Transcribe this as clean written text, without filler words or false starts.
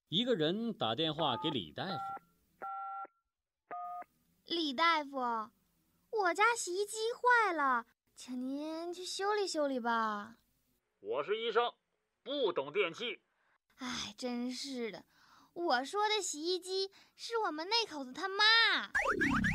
一个人打电话给李大夫。 李大夫，我家洗衣机坏了，请您去修理修理吧。 我是医生，不懂电器。 哎，真是的，我说的洗衣机是我们那口子他妈。